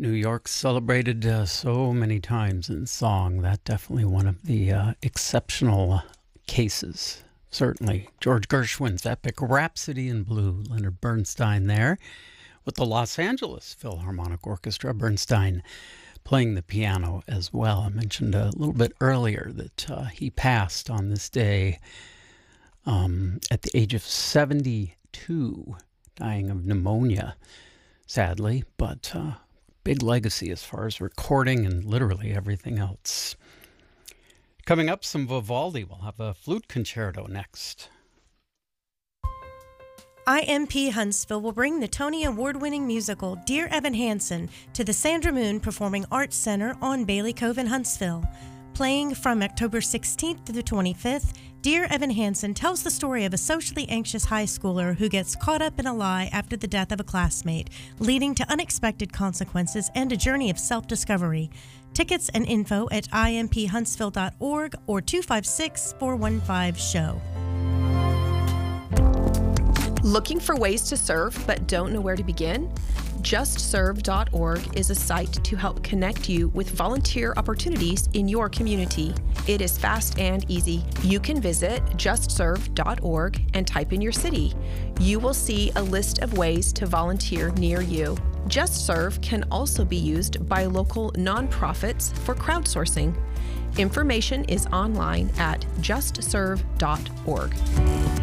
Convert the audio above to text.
New York celebrated so many times in song. That definitely one of the exceptional cases. Certainly. George Gershwin's epic Rhapsody in Blue. Leonard Bernstein there with the Los Angeles Philharmonic Orchestra. Bernstein playing the piano as well. I mentioned a little bit earlier that he passed on this day at the age of 72, dying of pneumonia, sadly, but big legacy as far as recording and literally everything else. Coming up, some Vivaldi. We'll have a flute concerto next. IMP Huntsville will bring the Tony Award-winning musical Dear Evan Hansen to the Sandra Moon Performing Arts Center on Bailey Cove in Huntsville. Playing from October 16th to the 25th, Dear Evan Hansen tells the story of a socially anxious high schooler who gets caught up in a lie after the death of a classmate, leading to unexpected consequences and a journey of self-discovery. Tickets and info at imphuntsville.org or 256-415-SHOW. Looking for ways to serve but don't know where to begin? JustServe.org is a site to help connect you with volunteer opportunities in your community. It is fast and easy. You can visit JustServe.org and type in your city. You will see a list of ways to volunteer near you. JustServe can also be used by local nonprofits for crowdsourcing. Information is online at JustServe.org.